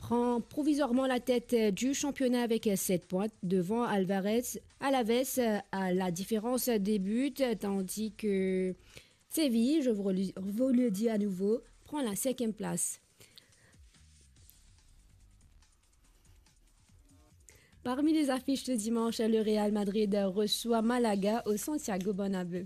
prend provisoirement la tête du championnat avec 7 points devant Alaves à la différence des buts, tandis que Séville, je vous le dis à nouveau, prend la 5e place. Parmi les affiches de dimanche, le Real Madrid reçoit Malaga au Santiago Bernabéu.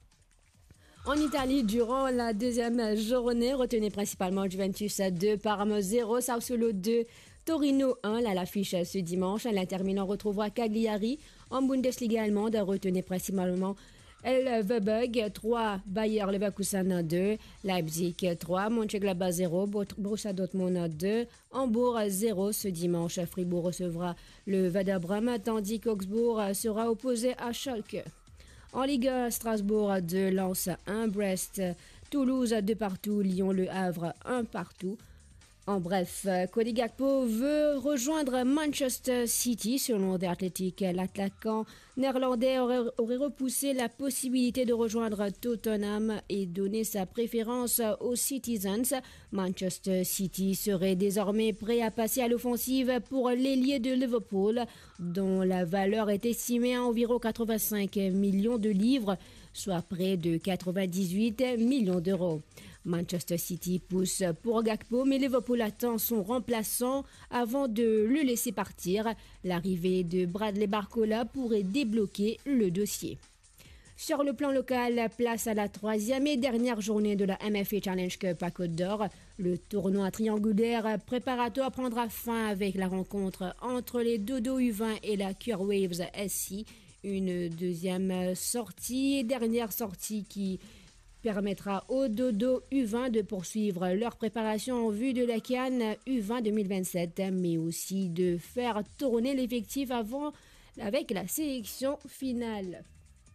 En Italie, durant la deuxième journée, retenez principalement Juventus 2, Parme 0, Sassuolo 2, Torino 1. Là, l'affiche ce dimanche. L'Inter Milan retrouvera Cagliari. En Bundesliga allemande, retenez principalement Elversberg 3, Bayer Leverkusen 2, Leipzig 3, Mönchengladbach 0, Borussia Dortmund 2, Hambourg 0. Ce dimanche, Fribourg recevra le Werder Bremen, tandis qu'Augsbourg sera opposé à Schalke. En Ligue 1, Strasbourg 2, Lens 1, Brest, Toulouse 2 partout, Lyon, Le Havre 1 partout. En bref, Cody Gakpo veut rejoindre Manchester City. Selon The Athletic, l'attaquant néerlandais aurait repoussé la possibilité de rejoindre Tottenham et donné sa préférence aux Citizens. Manchester City serait désormais prêt à passer à l'offensive pour l'ailier de Liverpool, dont la valeur est estimée à environ 85 millions de livres, soit près de 98 millions d'euros. Manchester City pousse pour Gakpo, mais Liverpool attend son remplaçant avant de le laisser partir. L'arrivée de Bradley Barcola pourrait débloquer le dossier. Sur le plan local, place à la 3e et dernière journée de la MFA Challenge Cup à Côte d'Or. Le tournoi triangulaire préparatoire prendra fin avec la rencontre entre les Dodo U20 et la Cure Waves SC. Une deuxième sortie et dernière sortie qui permettra aux Dodo U20 de poursuivre leur préparation en vue de la CAN U20 2027, mais aussi de faire tourner l'effectif avec la sélection finale.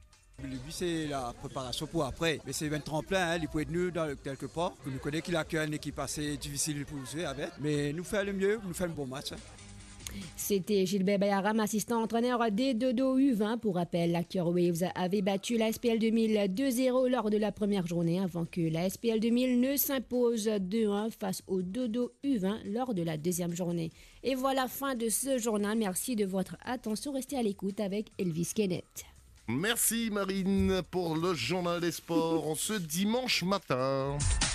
Le but, c'est la préparation pour après. Mais c'est un tremplin, il peut être nous dans quelque part. Nous connaissons qu'il a une équipe assez difficile pour jouer avec. Mais nous faisons le mieux, nous faisons un bon match. C'était Gilbert Bayaram, assistant entraîneur des Dodo U20. Pour rappel, la Cure Waves avait battu la SPL 2000 2-0 lors de la première journée avant que la SPL 2000 ne s'impose 2-1 face au Dodo U20 lors de la deuxième journée. Et voilà, fin de ce journal. Merci de votre attention. Restez à l'écoute avec Elvis Kenneth. Merci Marine pour le journal des sports en ce dimanche matin.